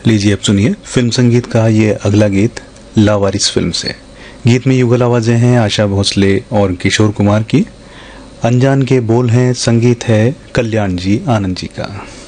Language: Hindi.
लीजिए अब सुनिए फिल्म संगीत का ये अगला गीत लावारिस फिल्म से। गीत में युगल आवाजें हैं आशा भोसले और किशोर कुमार की। अनजान के बोल हैं, संगीत है कल्याण जी आनंद जी का।